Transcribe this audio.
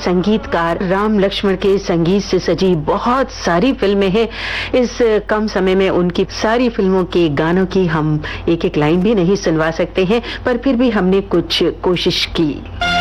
संगीतकार राम लक्ष्मण के संगीत से सजी बहुत सारी फिल्में हैं। इस कम समय में उनकी सारी फिल्मों के गानों की हम एक एक लाइन भी नहीं सुनवा सकते हैं, पर फिर भी हमने कुछ कोशिश की।